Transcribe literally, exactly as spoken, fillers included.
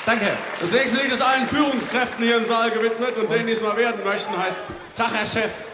Danke. Das nächste Lied ist allen Führungskräften hier im Saal gewidmet und denen, die es mal werden möchten, heißt Tag, Herr Chef.